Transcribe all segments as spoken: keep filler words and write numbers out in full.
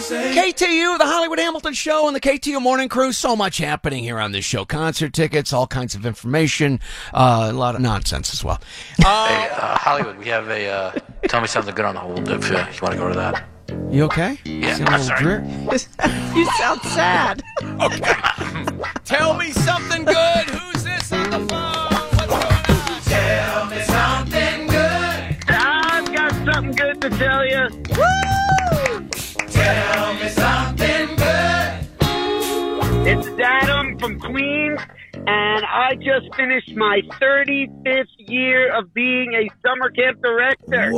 K T U, the Hollywood Hamilton Show, and the K T U Morning Crew. So much happening here on this show. Concert tickets, all kinds of information, uh, a lot of nonsense as well. Uh, hey, uh, Hollywood, we have a uh, Tell Me Something Good on the hold if uh, you want to go to that. You okay? Yeah, you I'm sorry. Drear? You sound sad. Okay. Tell me something good. Who's this on the phone? What's going on? Tell me something good. I've got something good to tell you. Woo! Tell me something good. It's Adam from Queens, and I just finished my thirty-fifth year of being a summer camp director.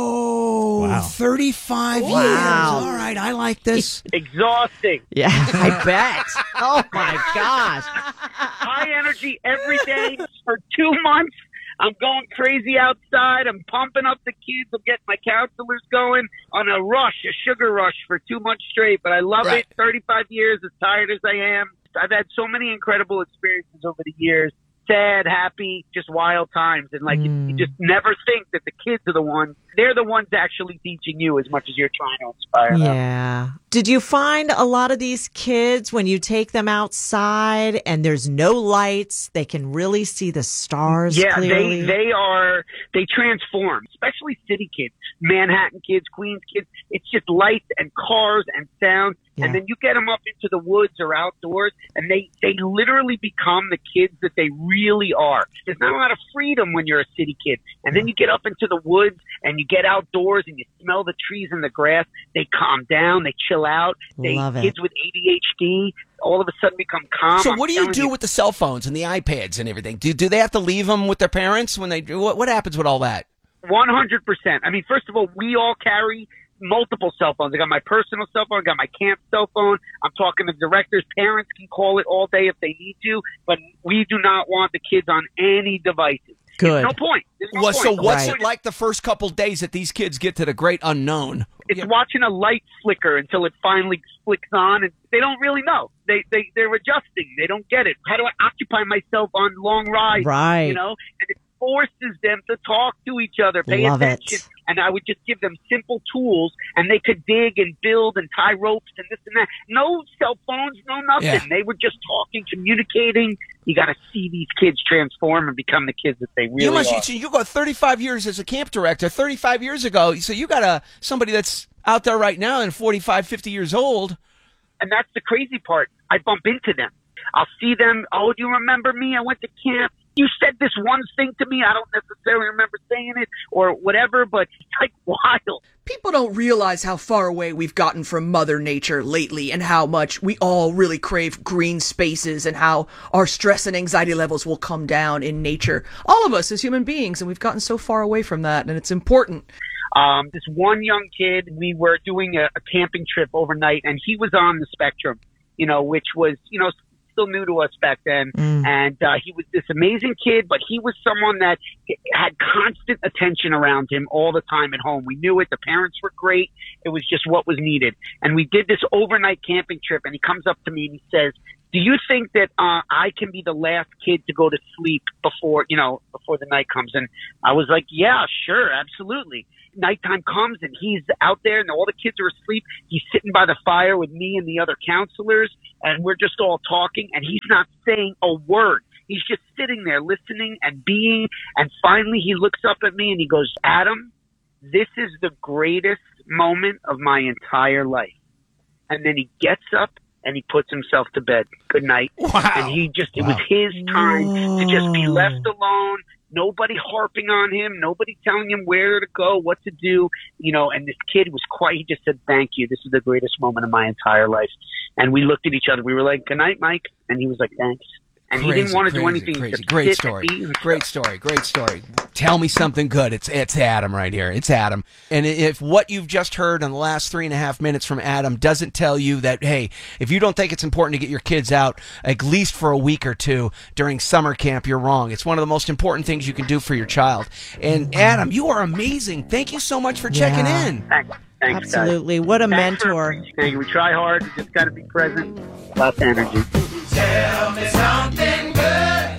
Whoa. Wow. thirty-five Wow. years. All right, I like this. Exhausting. Yeah, I bet. Oh, my gosh. High energy every day for two months. I'm going crazy outside. I'm pumping up the kids. I'm getting my counselors going on a rush, a sugar rush for two months straight. But I love Right. it. thirty-five years, as tired as I am. I've had so many incredible experiences over the years. Sad, happy, just wild times. And like, Mm. you just never think that the kids are the ones, they're the ones actually teaching you as much as you're trying to inspire them. Yeah. Did you find a lot of these kids when you take them outside and there's no lights, they can really see the stars Yeah, clearly? they they are they transform, especially city kids, Manhattan kids, Queens kids. It's just lights and cars and sound, Yeah. and then you get them up into the woods or outdoors, and they they literally become the kids that they really are. There's not a lot of freedom when you're a city kid, and then you get up into the woods and you get outdoors and you smell the trees and the grass. They calm down, they chill out. They Love it. kids with A D H D all of a sudden become calm. So I'm what do you telling do with the cell phones and the iPads and everything? Do do they have to leave them with their parents when they do? What, what happens with all that? one hundred percent. I mean, first of all, we all carry multiple cell phones. I got my personal cell phone. I got my camp cell phone. I'm talking to directors. Parents can call it all day if they need to, but we do not want the kids on any devices. Good. There's no point. There's no Well, point. so what's Right. it like the first couple days that these kids get to the great unknown? It's watching a light flicker until it finally flicks on, and they don't really know. They they they're adjusting. They don't get it. How do I occupy myself on long rides? Right. You know, and it forces them to talk to each other, pay Love it. attention. And I would just give them simple tools, and they could dig and build and tie ropes and this and that. No cell phones, no nothing. Yeah. They were just talking, communicating. You got to see these kids transform and become the kids that they really You must. are. So you go thirty-five years as a camp director. thirty-five years ago. So you got a somebody that's out there right now and forty-five, fifty years old. And that's the crazy part. I bump into them. I'll see them. Oh, do you remember me? I went to camp. You said this one thing to me. I don't necessarily remember saying it or whatever, but it's like wild. People don't realize how far away we've gotten from Mother Nature lately and how much we all really crave green spaces and how our stress and anxiety levels will come down in nature. All of us as human beings, and we've gotten so far away from that, and it's important. Um, this one young kid, we were doing a, a camping trip overnight, and he was on the spectrum, you know, which was, you know, still new to us back then. Mm. And uh, he was this amazing kid, but he was someone that had constant attention around him all the time at home. We knew it. The parents were great. It was just what was needed. And we did this overnight camping trip, and he comes up to me and he says, do you think that uh, I can be the last kid to go to sleep before, you know, before the night comes? And I was like, yeah, sure, absolutely. Nighttime comes and he's out there and all the kids are asleep. He's sitting by the fire with me and the other counselors, and we're just all talking, and he's not saying a word. He's just sitting there listening and being, and finally he looks up at me and he goes, Adam, this is the greatest moment of my entire life. And then he gets up and he puts himself to bed. Good night. Wow. And he just, it Wow. was his time Whoa. to just be left alone. Nobody harping on him. Nobody telling him where to go, what to do. You know, and this kid was quiet. He just said, thank you. This is the greatest moment of my entire life. And we looked at each other. We were like, good night, Mike. And he was like, thanks. And Crazy, he didn't want to do crazy, anything. Crazy. except Great sit story. and eat and Great story. Great story. Tell me something good. It's it's Adam right here. It's Adam. And if what you've just heard in the last three and a half minutes from Adam doesn't tell you that, hey, if you don't think it's important to get your kids out at least for a week or two during summer camp, you're wrong. It's one of the most important things you can do for your child. And Adam, you are amazing. Thank you so much for checking Yeah. in. Thanks. Thanks, guys. Absolutely. What a Thanks for mentor. appreciating. We try hard. We just got to be present. Lots of energy. Tell me something good.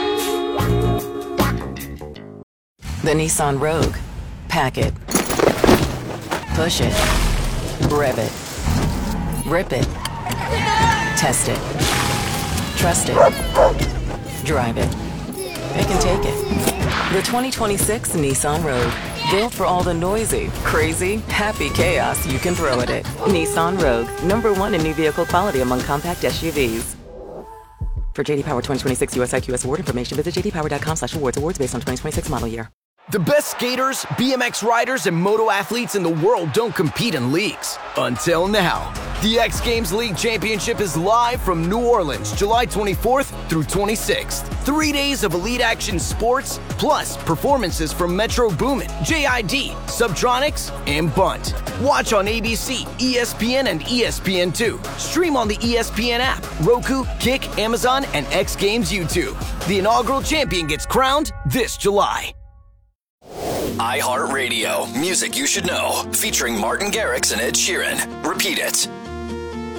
The Nissan Rogue. Pack it. Push it. Rev it. Rip it. Test it. Trust it. Drive it. It can take it. The twenty twenty-six Nissan Rogue. Built for all the noisy, crazy, happy chaos you can throw at it. Nissan Rogue. Number one in new vehicle quality among compact S U Vs. For J D Power twenty twenty-six U S I Q S award information, visit j d power dot com slash awards. Awards based on twenty twenty-six model year. The best skaters, B M X riders, and moto athletes in the world don't compete in leagues. Until now. The X Games League Championship is live from New Orleans, July twenty-fourth through twenty-sixth. Three days of elite action sports, plus performances from Metro Boomin, J I D, Subtronics, and Bunt. Watch on A B C, E S P N, and E S P N two. Stream on the E S P N app, Roku, Kick, Amazon, and X Games YouTube. The inaugural champion gets crowned this July. iHeartRadio, music you should know, featuring Martin Garrix and Ed Sheeran. Repeat it.